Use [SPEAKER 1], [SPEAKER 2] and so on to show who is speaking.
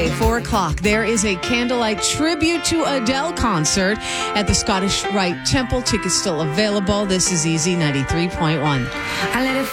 [SPEAKER 1] Sunday, 4 o'clock, there is a candlelight tribute to Adele concert at the Scottish Rite Temple. Tickets still available. This is Easy 93.1.